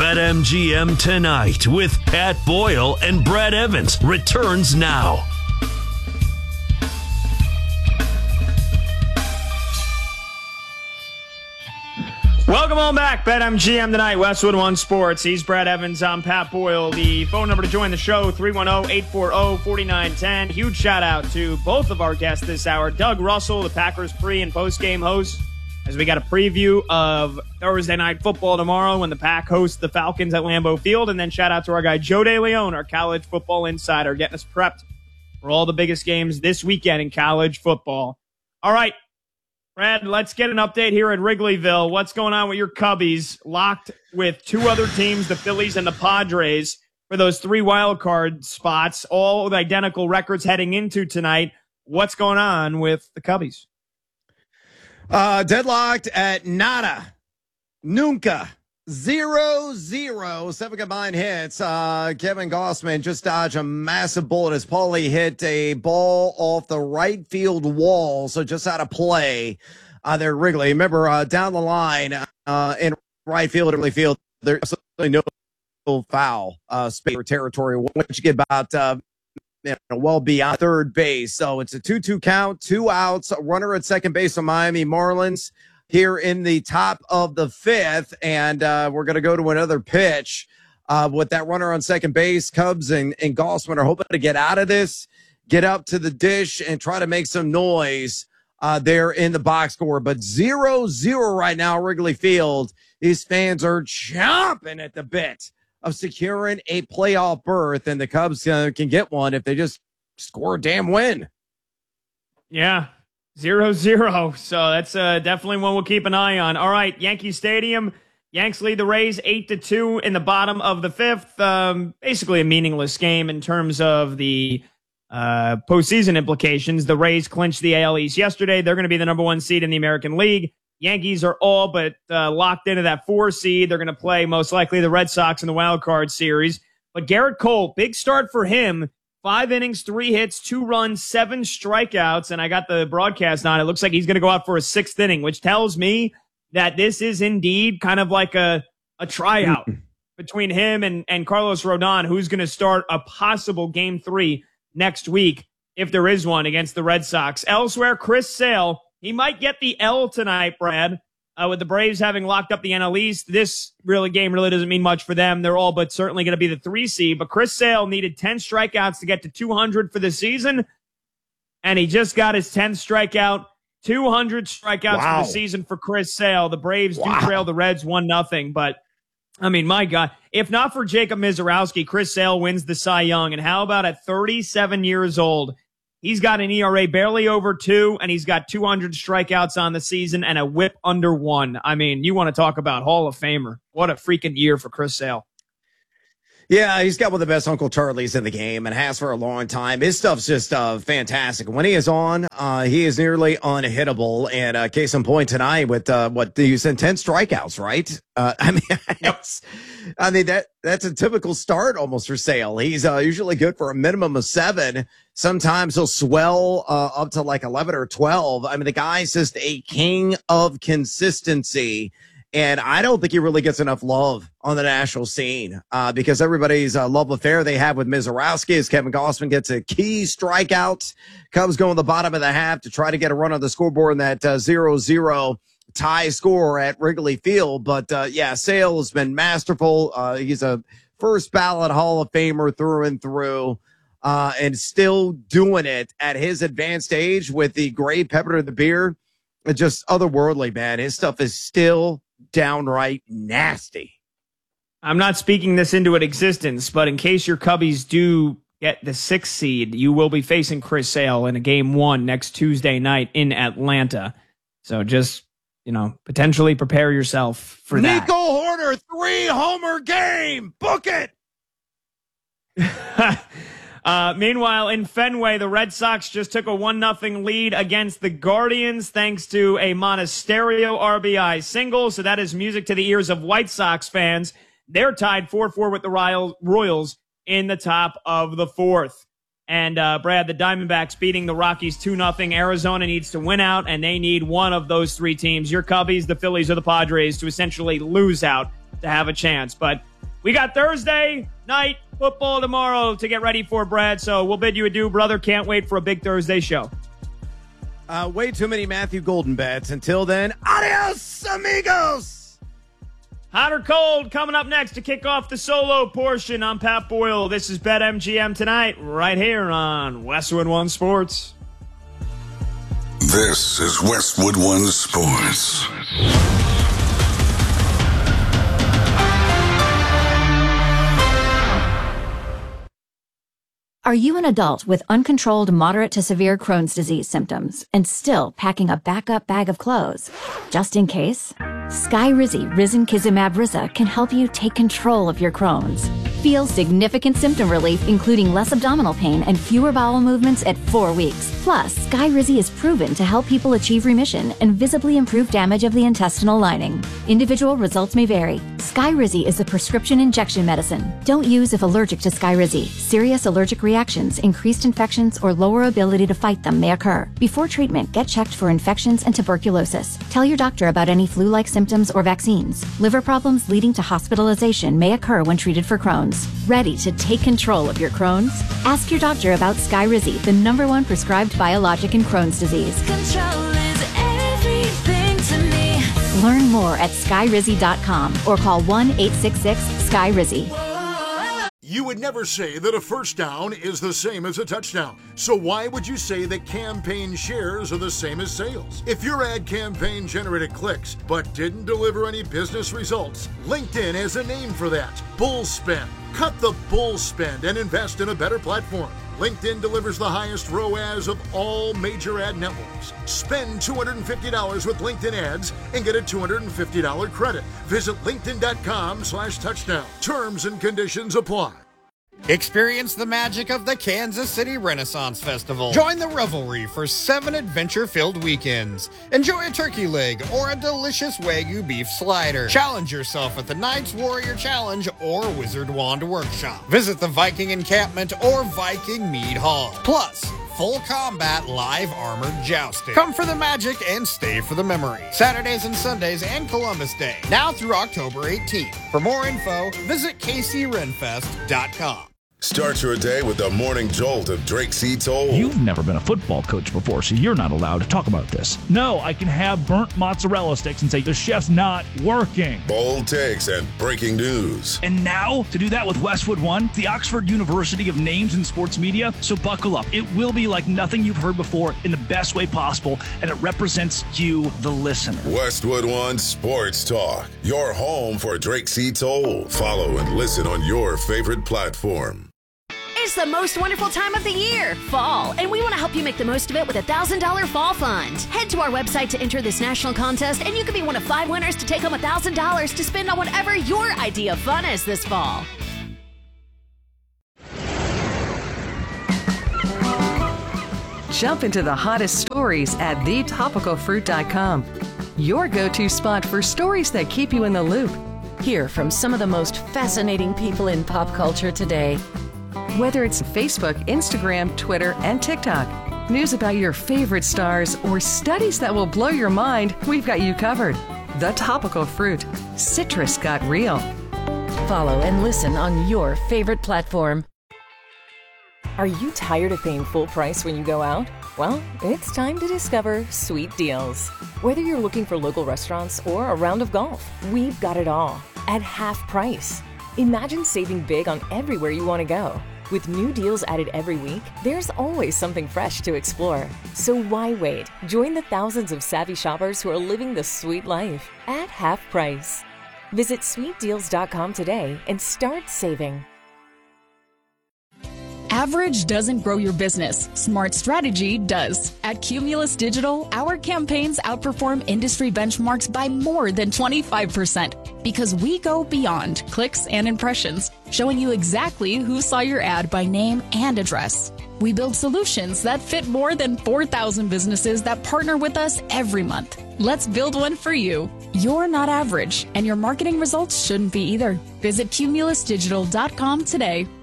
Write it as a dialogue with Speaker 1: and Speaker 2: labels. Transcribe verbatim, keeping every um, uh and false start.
Speaker 1: BetMGM Tonight with Pat Boyle and Brad Evans returns now.
Speaker 2: Welcome on back, BetMGM Tonight, Westwood One Sports. He's Brad Evans, I'm Pat Boyle. The phone number to join the show, three one zero, eight four zero, four nine one zero. Huge shout out to both of our guests this hour. Doug Russell, the Packers pre- and post-game host, as we got a preview of Thursday Night Football tomorrow when the Pack hosts the Falcons at Lambeau Field. And then shout out to our guy Joe DeLeon, our college football insider, getting us prepped for all the biggest games this weekend in college football. All right. Brad, let's get an update here at Wrigleyville. What's going on with your Cubbies, locked with two other teams, the Phillies and the Padres, for those three wild card spots, all with identical records heading into tonight. What's going on with the Cubbies?
Speaker 3: Uh, deadlocked at nada, nunca, zero, zero, seven combined hits. Uh, Kevin Gausman just dodged a massive bullet as Paulie hit a ball off the right field wall, so just out of play uh, there at Wrigley. Remember, uh, down the line uh, in right field, Wrigley Field, there's absolutely no foul uh, space or territory once you get about uh, you know, well beyond third base. So it's a two two count, two outs, a runner at second base on Miami Marlins here in the top of the fifth, and uh, we're going to go to another pitch uh, with that runner on second base. Cubs and, and Gausman are hoping to get out of this, get up to the dish, and try to make some noise uh, there in the box score. But zero zero right now, Wrigley Field. These fans are chomping at the bit of securing a playoff berth, and the Cubs uh, can get one if they just score a damn win.
Speaker 2: Yeah. Zero, zero. So that's uh, definitely one we'll keep an eye on. All right, Yankee Stadium. Yanks lead the Rays eight to two in the bottom of the fifth. Um, basically a meaningless game in terms of the uh, postseason implications. The Rays clinched the A L East yesterday. They're going to be the number one seed in the American League. Yankees are all but uh, locked into that four seed. They're going to play most likely the Red Sox in the wild card series. But Garrett Cole, big start for him. Five innings, three hits, two runs, seven strikeouts, and I got the broadcast on. It looks like he's going to go out for a sixth inning, which tells me that this is indeed kind of like a, a tryout between him and, and Carlos Rodon, who's going to start a possible game three next week, if there is one, against the Red Sox. Elsewhere, Chris Sale, he might get the L tonight, Brad. Uh, with the Braves having locked up the N L East, this really game really doesn't mean much for them. They're all but certainly going to be the three seed. But Chris Sale needed ten strikeouts to get to two hundred for the season, and he just got his tenth strikeout. two hundred strikeouts wow. for the season for Chris Sale. The Braves wow. do trail the Reds one nothing, but I mean, my God, if not for Jacob Mizorowski, Chris Sale wins the Cy Young. And how about at thirty-seven years old? He's got an E R A barely over two, and he's got two hundred strikeouts on the season and a whip under one. I mean, you want to talk about Hall of Famer. What a freaking year for Chris Sale.
Speaker 3: Yeah, he's got one of the best Uncle Charlies in the game and has for a long time. His stuff's just uh, fantastic. When he is on, uh, he is nearly unhittable. And uh, case in point tonight with uh, what you said, ten strikeouts, right? Uh, I mean,
Speaker 2: yep.
Speaker 3: I mean that that's a typical start almost for Sale. He's uh, usually good for a minimum of seven. Sometimes he'll swell uh, up to like eleven or twelve. I mean, the guy's just a king of consistency. And I don't think he really gets enough love on the national scene uh, because everybody's uh, love affair they have with Mizorowski as Kevin Gausman gets a key strikeout. Cubs go in the bottom of the half to try to get a run on the scoreboard in that uh, zero zero tie score at Wrigley Field. But, uh, yeah, Sale has been masterful. Uh, he's a first ballot Hall of Famer through and through uh, and still doing it at his advanced age with the gray pepper to the beard. It's just otherworldly, man. His stuff is still downright nasty.
Speaker 2: I'm not speaking this into an existence, but in case your Cubbies do get the sixth seed, you will be facing Chris Sale in a game one next Tuesday night in Atlanta. So just, you know, potentially prepare yourself for that.
Speaker 3: Nico Horner, three homer game. Book it.
Speaker 2: Uh, meanwhile, in Fenway, the Red Sox just took a one nothing lead against the Guardians thanks to a Monasterio R B I single. So that is music to the ears of White Sox fans. They're tied four four with the Royals in the top of the fourth. And, uh, Brad, the Diamondbacks beating the Rockies two nothing. Arizona needs to win out, and they need one of those three teams, your Cubbies, the Phillies, or the Padres, to essentially lose out to have a chance. But We got Thursday night football tomorrow to get ready for, Brad. So we'll bid you adieu, brother. Can't wait for a big Thursday show.
Speaker 3: Uh, way too many Matthew Golden bets. Until then, adios, amigos.
Speaker 2: Hot or cold coming up next to kick off the solo portion. I'm Pat Boyle. This is BetMGM tonight, right here on Westwood One Sports.
Speaker 4: This is Westwood One Sports.
Speaker 5: Are you an adult with uncontrolled moderate to severe Crohn's disease symptoms and still packing a backup bag of clothes? Just in case? Skyrizi Risankizumab Riza can help you take control of your Crohn's. Feel significant symptom relief, including less abdominal pain and fewer bowel movements at four weeks. Plus, Skyrizi is proven to help people achieve remission and visibly improve damage of the intestinal lining. Individual results may vary. Skyrizi is a prescription injection medicine. Don't use if allergic to Skyrizi. Serious allergic reactions, increased infections, or lower ability to fight them may occur. Before treatment, get checked for infections and tuberculosis. Tell your doctor about any flu-like symptoms or vaccines. Liver problems leading to hospitalization may occur when treated for Crohn's. Ready to take control of your Crohn's? Ask your doctor about Skyrizi, the number one prescribed biologic in Crohn's disease.
Speaker 6: Control is everything to me.
Speaker 5: Learn more at skyrizi dot com or call one eight six six sky rizi.
Speaker 7: You would never say that a first down is the same as a touchdown. So why would you say that campaign shares are the same as sales? If your ad campaign generated clicks but didn't deliver any business results, LinkedIn has a name for that: bull spend. Cut the bull spend and invest in a better platform. LinkedIn delivers the highest R O A S of all major ad networks. Spend two hundred fifty dollars with LinkedIn ads and get a two hundred fifty dollars credit. Visit linkedin.com slash touchdown. Terms and conditions apply.
Speaker 8: Experience the magic of the Kansas City Renaissance Festival. Join the revelry for seven adventure-filled weekends. Enjoy a turkey leg or a delicious Wagyu beef slider. Challenge yourself at the Knights Warrior Challenge or Wizard Wand Workshop. Visit the Viking Encampment or Viking Mead Hall. Plus, full combat live armored jousting. Come for the magic and stay for the memory. Saturdays and Sundays and Columbus Day. Now through October eighteenth. For more info, visit k c renfest dot com.
Speaker 4: Start your day with the morning jolt of Drake C. Toll.
Speaker 9: You've never been a football coach before, so you're not allowed to talk about this. No, I can have burnt mozzarella sticks and say the chef's not working.
Speaker 4: Bold takes and breaking news.
Speaker 9: And now, to do that with Westwood One, the Oxford University of Names in Sports Media. So buckle up. It will be like nothing you've heard before in the best way possible, and it represents you, the listener.
Speaker 4: Westwood One Sports Talk, your home for Drake C. Toll. Follow and listen on your favorite platform.
Speaker 6: It's the most wonderful time of the year, fall, and we want to help you make the most of it with a one thousand dollars fall fund. Head to our website to enter this national contest, and you could be one of five winners to take home one thousand dollars to spend on whatever your idea of fun is this fall.
Speaker 10: Jump into the hottest stories at the topical fruit dot com. Your go-to spot for stories that keep you in the loop.
Speaker 11: Hear from some of the most fascinating people in pop culture today.
Speaker 10: Whether it's Facebook, Instagram, Twitter, and TikTok, news about your favorite stars, or studies that will blow your mind, we've got you covered. The Topical Fruit. Citrus got real.
Speaker 11: Follow and listen on your favorite platform.
Speaker 12: Are you tired of paying full price when you go out? Well, it's time to discover Sweet Deals. Whether you're looking for local restaurants or a round of golf, we've got it all at half price. Imagine saving big on everywhere you want to go. With new deals added every week, there's always something fresh to explore. So why wait? Join the thousands of savvy shoppers who are living the sweet life at half price. Visit sweet deals dot com today and start saving.
Speaker 13: Average doesn't grow your business. Smart strategy does. At Cumulus Digital, our campaigns outperform industry benchmarks by more than twenty-five percent because we go beyond clicks and impressions, showing you exactly who saw your ad by name and address. We build solutions that fit more than four thousand businesses that partner with us every month. Let's build one for you. You're not average, and your marketing results shouldn't be either. Visit cumulus digital dot com today.